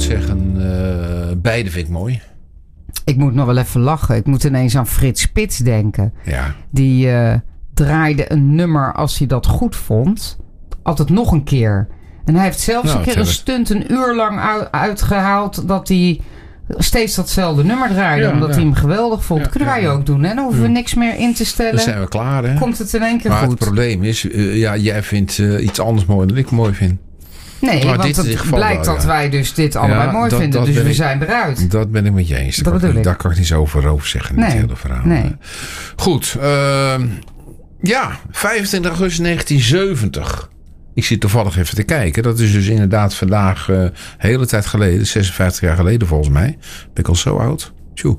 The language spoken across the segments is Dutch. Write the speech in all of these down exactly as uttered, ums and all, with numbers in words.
zeggen, uh, beide vind ik mooi. Ik moet nog wel even lachen. Ik moet ineens aan Frits Spits denken. Ja. Die uh, draaide een nummer als hij dat goed vond. Altijd nog een keer. En hij heeft zelfs nou, een keer een stunt een uur lang u- uitgehaald. Dat hij steeds datzelfde nummer draaide. Ja, omdat ja. hij hem geweldig vond. Ja, kunnen ja, wij ja. ook doen. Hè? Dan hoeven ja. we niks meer in te stellen. Dan zijn we klaar. Hè? Komt het in één keer maar goed. Maar het probleem is. Uh, ja, jij vindt uh, iets anders mooi dan ik mooi vind. Nee, maar want het blijkt wel, ja. dat wij dus dit allebei ja, mooi dat, vinden. Dat dus we ik, zijn eruit. Dat ben ik met je eens. Daar, kan ik, daar kan ik niet zo over over zeggen in nee, het hele verhaal. Nee. Goed. Uh, ja, vijfentwintig augustus negentien zeventig. Ik zit toevallig even te kijken. Dat is dus inderdaad vandaag uh, hele tijd geleden. zesenvijftig jaar geleden volgens mij. Ben ik al zo oud. Tjoe.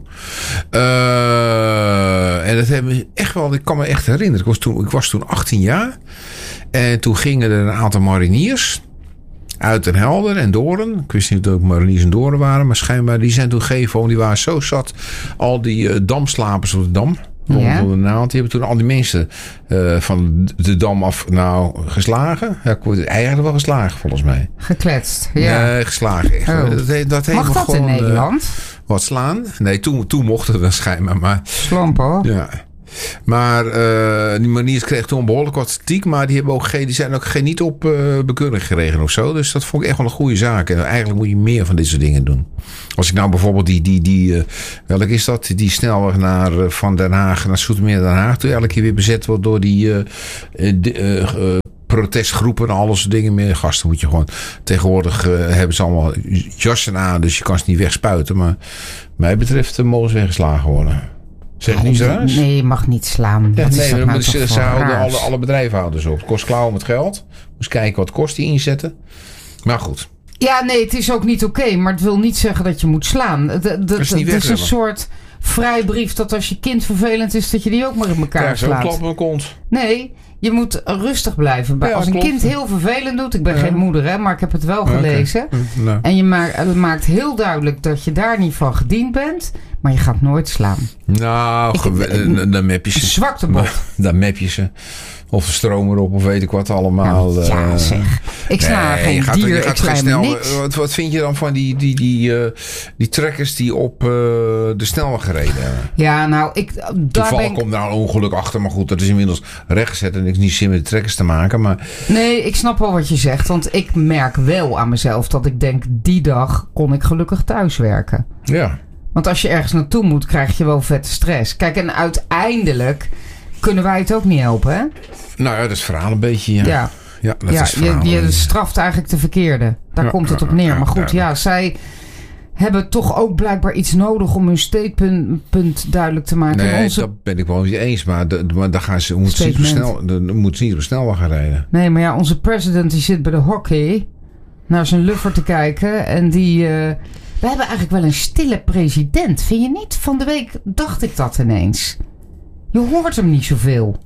Uh, en dat hebben we echt wel. Ik kan me echt herinneren. Ik was toen, ik was toen achttien jaar. En toen gingen er een aantal mariniers uit Den Helder en Doorn. Ik wist niet of het mariniers en Doorn waren. Maar schijnbaar die zijn toen gegeven. Die waren zo zat. Al die uh, damslapers op de Dam. Ja. De naald, die hebben toen al die mensen uh, van de Dam af nou geslagen. Ja, ik word eigenlijk wel geslagen volgens mij. Gekletst, ja. Nee, geslagen echt. Oh. Dat, dat Mag dat gewoon, in Nederland? Uh, wat slaan? Nee, toen, toen mochten we dat schijnbaar. Maar, Slamp hoor. Ja. Maar uh, die maniers kregen toen behoorlijk wat kritiek. Maar die, hebben ook geen, die zijn ook geen niet op uh, bekeuring gekregen of zo. Dus dat vond ik echt wel een goede zaak. En eigenlijk moet je meer van dit soort dingen doen. Als ik nou bijvoorbeeld die... die, die uh, welk is dat? Die snelweg naar, uh, van Den Haag naar Zoetermeer Den Haag. Toen elke keer weer bezet wordt door die... Uh, uh, uh, protestgroepen en alles soort dingen meer. Gasten moet je gewoon... Tegenwoordig uh, hebben ze allemaal jassen aan. Dus je kan ze niet wegspuiten. Maar mij betreft uh, mogen ze weggeslagen worden. Zeg niet zo raars? Nee, je mag niet slaan. Ja, nee, nou nou ze, ze houden alle, alle bedrijfhouders op. Het kost klauwen met geld. Moest kijken wat kost die inzetten. Maar goed. Ja, nee, het is ook niet oké. Okay, maar het wil niet zeggen dat je moet slaan. Het, het, het, het is een soort vrijbrief dat als je kind vervelend is, dat je die ook maar in elkaar ja, slaat. Ja, zo'n klap in mijn kont. Nee, je moet rustig blijven. Ja, als een klopt. kind heel vervelend doet... Ik ben ja. geen moeder, hè, maar ik heb het wel gelezen. Okay. Nou. En je maakt, maakt heel duidelijk dat je daar niet van gediend bent. Maar je gaat nooit slaan. Nou, ik, gewe- dan map je ze. Zwaktebod. Dan map je ze. Of de stroom erop, of weet ik wat allemaal. Nou, ja, uh, zeg. Ik sla nee, geen je gaat, dier, je gaat ik sla snel, niks. Wat, wat vind je dan van die, die, die, uh, die trekkers die op uh, de snelweg gereden hebben? Ja, nou, ik... Toevallig ik... komt daar een ongeluk achter. Maar goed, dat is inmiddels rechtgezet. En ik heb niet zin met de trekkers te maken. Maar... Nee, ik snap wel wat je zegt. Want ik merk wel aan mezelf dat ik denk... Die dag kon ik gelukkig thuiswerken. Ja. Want als je ergens naartoe moet, krijg je wel vette stress. Kijk, en uiteindelijk kunnen wij het ook niet helpen, hè? Nou ja, dat is het verhaal een beetje, ja. Ja, ja, dat ja is het verhaal, je, je straft eigenlijk de verkeerde. Daar ja, komt het op neer. Maar goed, ja, zij hebben toch ook blijkbaar iets nodig om hun statement duidelijk te maken. Nee, onze... dat ben ik wel niet eens. Maar, de, maar dan gaan ze, moeten ze niet snel, dan moeten ze niet op snel gaan rijden. Nee, maar ja, onze president die zit bij de hockey naar zijn luffer te kijken. En die... Uh, we hebben eigenlijk wel een stille president. Vind je niet? Van de week dacht ik dat ineens. Je hoort hem niet zoveel.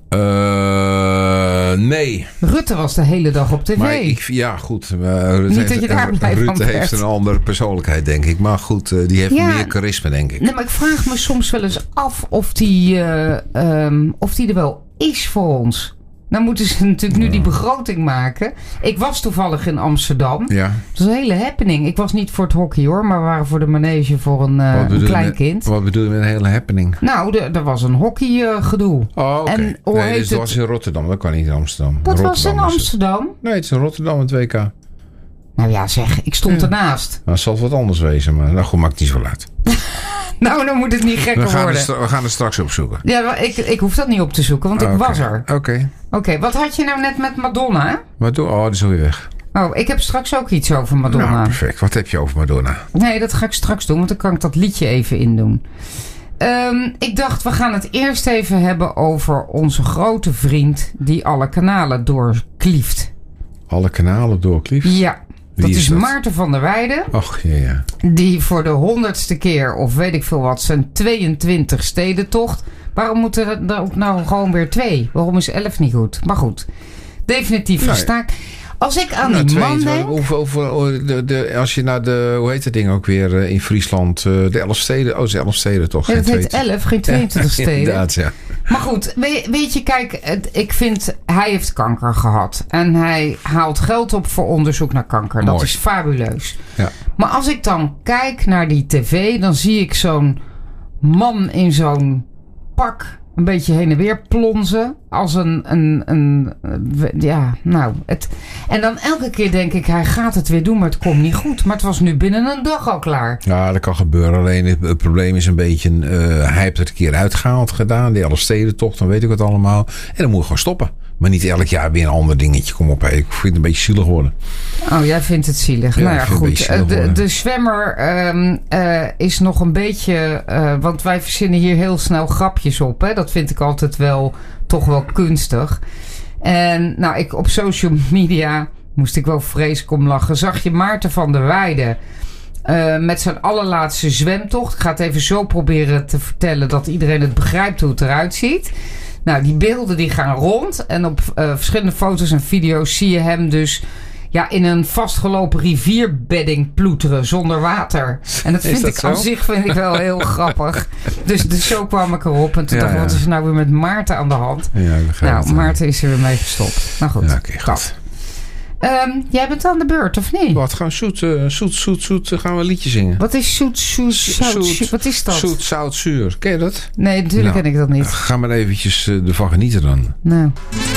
Uh, nee. Rutte was de hele dag op tv. Maar ik, ja, goed. Uh, Rutte niet heeft, dat je daar blij Rutte van heeft een andere persoonlijkheid, denk ik. Maar goed, uh, die heeft ja, meer charisma, denk ik. Nee, maar ik vraag me soms wel eens af of die, uh, um, of die er wel is voor ons. Nou moeten ze natuurlijk nu die begroting maken. Ik was toevallig in Amsterdam. Ja. Het was een hele happening. Ik was niet voor het hockey hoor, maar we waren voor de manege voor een, uh, een klein met, kind. Wat bedoel je met een hele happening? Nou, er was een hockey uh, gedoe. Oh, oké. Okay. Nee, dus dat was in Rotterdam. Dat kan niet in Amsterdam. Dat Rotterdam was in Amsterdam? Het. Nee, het is in Rotterdam, het W K. Nou ja, zeg, ik stond ja. ernaast. Nou, het zal wat anders wezen, maar nou goed, maakt niet zo uit. Nou, dan moet het niet gekker we gaan worden. Het, we gaan het straks opzoeken. Ja, maar ik, ik hoef dat niet op te zoeken, want oh, ik okay. was er. Oké. Okay. Oké, okay, wat had je nou net met Madonna? Madonna? Oh, die is alweer weg. Oh, ik heb straks ook iets over Madonna. Nou, perfect. Wat heb je over Madonna? Nee, dat ga ik straks doen, want dan kan ik dat liedje even indoen. Um, ik dacht, we gaan het eerst even hebben over onze grote vriend die alle kanalen doorklieft. Alle kanalen doorklieft? Ja. Dat is, is dat? Maarten van der Weijden. Och, ja, ja. Die voor de honderdste keer, of weet ik veel wat, zijn tweeëntwintig stedentocht. Waarom moeten er ook nou gewoon weer twee? Waarom is elf niet goed? Maar goed, definitief nee. gestaakt. Als ik aan nou, die man denk... Hoeveel, hoeveel, de, de, als je naar de, hoe heet dat ding ook weer in Friesland? De elf steden, oh, de elf steden toch? Ja, dat heet elf, geen tweeëntwintig ja, steden. Inderdaad, ja. Maar goed, weet, weet je, kijk, het, ik vind, hij heeft kanker gehad. En hij haalt geld op voor onderzoek naar kanker. Mooi. Dat is fabuleus. Ja. Maar als ik dan kijk naar die tv, dan zie ik zo'n man in zo'n pak een beetje heen en weer plonzen. Als een, een, een, ja, nou. Het, en dan elke keer denk ik, hij gaat het weer doen, maar het komt niet goed. Maar het was nu binnen een dag al klaar. Ja, dat kan gebeuren. Alleen het, het probleem is een beetje, uh, hij heeft het een keer uitgehaald gedaan. Die Elfstedentocht, dan weet ik het allemaal. En dan moet je gewoon stoppen. Maar niet elk jaar weer een ander dingetje. Kom op, ik vind het een beetje zielig worden. Oh, jij vindt het zielig. Ja, nou ja, goed. De, de zwemmer um, uh, is nog een beetje... Uh, want wij verzinnen hier heel snel grapjes op. Hè? Dat vind ik altijd wel toch wel kunstig. En nou, ik op social media moest ik wel vreselijk om lachen. Zag je Maarten van der Weijden uh, met zijn allerlaatste zwemtocht. Ik ga het even zo proberen te vertellen dat iedereen het begrijpt hoe het eruit ziet. Nou, die beelden die gaan rond. En op uh, verschillende foto's en video's zie je hem dus ja, in een vastgelopen rivierbedding ploeteren zonder water. En dat vind dat ik zo? aan zich vind ik wel heel grappig. Dus, dus zo kwam ik erop. En toen ja, dacht ik, ja. wat is er nou weer met Maarten aan de hand? Ja, nou, het, Maarten is er weer mee gestopt. Nou goed. Ja, oké, okay, goed. Um, jij bent aan de beurt, of niet? Wat, gaan we zoet, uh, zoet, zoet, zoet, gaan we een liedje zingen. Wat is zoet, zoet, zout, zoet, wat is dat? Zoet, zout, zuur. Ken je dat? Nee, natuurlijk nou, ken ik dat niet. Ga maar eventjes uh, ervan genieten dan. Nou.